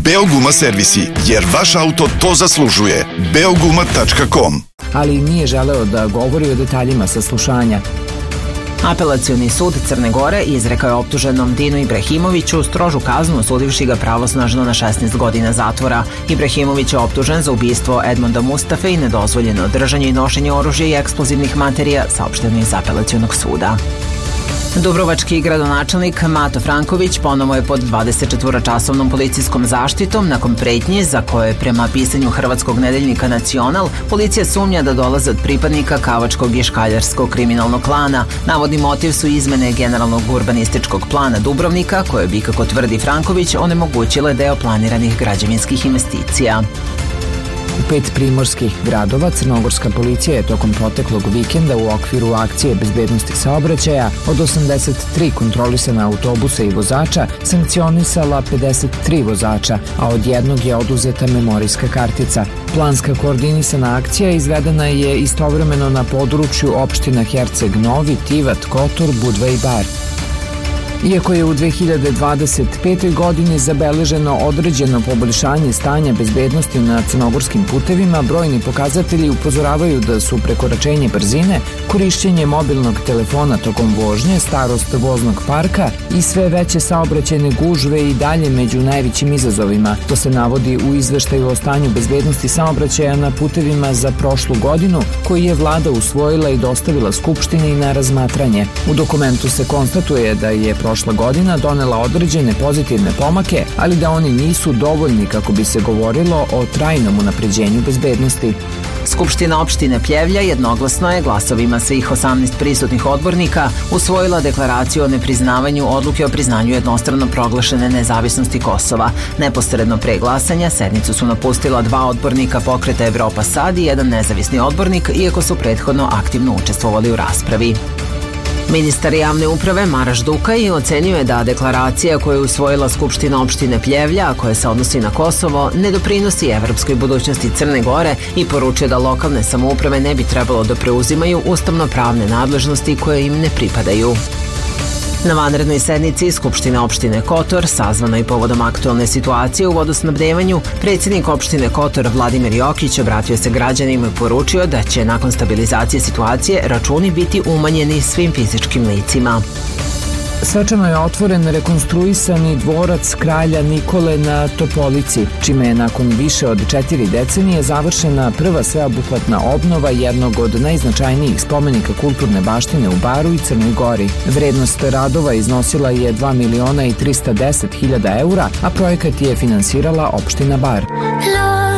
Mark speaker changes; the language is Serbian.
Speaker 1: Beoguma servisi, jer vaš auto to zaslužuje. Beoguma.com.
Speaker 2: Ali nije želeo da govori o detaljima saslušanja.
Speaker 3: Apelacioni sud Crne Gore izrekao je optuženom Dinu Ibrahimoviću strožu kaznu, osudivši ga pravosnažno na 16 godina zatvora. Ibrahimović je optužen za ubistvo Edmonda Mustafe i nedozvoljeno držanje i nošenje oružja i eksplozivnih materija, saopšteno iz apelacionog suda. Dubrovački gradonačelnik Mato Franković ponovo je pod 24-časovnom policijskom zaštitom nakon pretnje za koje, prema pisanju hrvatskog nedeljnika Nacional, policija sumnja da dolaze od pripadnika kavačkog i škaljarskog kriminalnog klana. Navodni motiv su izmene generalnog urbanističkog plana Dubrovnika, koje bi, kako tvrdi Franković, onemogućile deo planiranih građevinskih investicija.
Speaker 2: U 5 primorskih gradova crnogorska policija je tokom proteklog vikenda u okviru akcije bezbednosti saobraćaja od 83 kontrolisana autobusa i vozača sankcionisala 53 vozača, a od jednog je oduzeta memorijska kartica. Planska koordinisana akcija izvedena je istovremeno na području opština Herceg Novi, Tivat, Kotor, Budva i Bar. Iako je u 2025. godini zabeleženo određeno poboljšanje stanja bezbednosti na crnogorskim putevima, brojni pokazatelji upozoravaju da su prekoračenje brzine, korišćenje mobilnog telefona tokom vožnje, starost voznog parka i sve veće saobraćajne gužve i dalje među najvećim izazovima. To se navodi u izveštaju o stanju bezbednosti saobraćaja na putevima za prošlu godinu, koji je vlada usvojila i dostavila Skupštini na razmatranje. U dokumentu se konstatuje da je prošla godina donela određene pozitivne pomake, ali da oni nisu dovoljni kako bi se govorilo o trajnom unapređenju bezbednosti.
Speaker 3: Skupština opštine Pljevlja jednoglasno je glasovima svih 18 prisutnih odbornika usvojila deklaraciju o nepriznavanju odluke o priznanju jednostrano proglašene nezavisnosti Kosova. Neposredno pre glasanja sednicu su napustila 2 odbornika Pokreta Evropa Sad i 1 nezavisni odbornik, iako su prethodno aktivno učestvovali u raspravi. Ministar javne uprave Maraš Dukaj ocenjuje da deklaracija koju je usvojila Skupština opštine Pljevlja, a koja se odnosi na Kosovo, ne doprinosi evropskoj budućnosti Crne Gore i poručuje da lokalne samouprave ne bi trebalo da preuzimaju ustavno-pravne nadležnosti koje im ne pripadaju. Na vanrednoj sednici Skupštine opštine Kotor, sazvanoj povodom aktualne situacije u vodosnabdevanju, predsjednik opštine Kotor Vladimir Jokić obratio se građanima i poručio da će nakon stabilizacije situacije računi biti umanjeni svim fizičkim licima.
Speaker 2: Svečano je otvoren rekonstruisani dvorac kralja Nikole na Topolici, čime je nakon više od 4 decenije završena prva sveobuhvatna obnova jednog od najznačajnijih spomenika kulturne baštine u Baru i Crnoj Gori. Vrednost radova iznosila je 2.310.000 eura, a projekat je finansirala opština Bar.